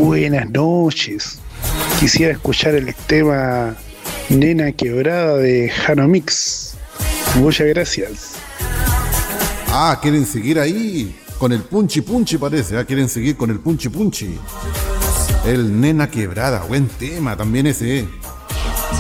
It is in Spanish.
Buenas noches. Quisiera escuchar el tema Nena Quebrada de Jano Mix. Muchas gracias. Ah, quieren seguir ahí con el punchi punchi parece. Ah, quieren seguir con el punchi punchi. El Nena Quebrada, buen tema también ese.